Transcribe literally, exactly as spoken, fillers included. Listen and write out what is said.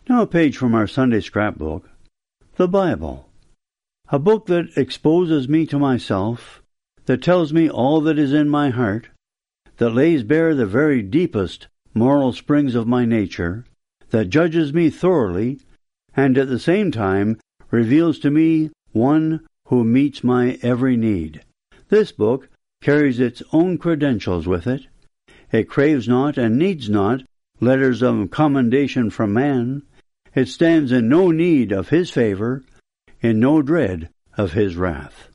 Now a page from our Sunday scrapbook. The Bible. A book that exposes me to myself, that tells me all that is in my heart, that lays bare the very deepest moral springs of my nature, that judges me thoroughly, and at the same time reveals to me one who meets my every need. This book carries its own credentials with it. It craves not and needs not letters of commendation from man. It stands in no need of his favor, in no dread of his wrath.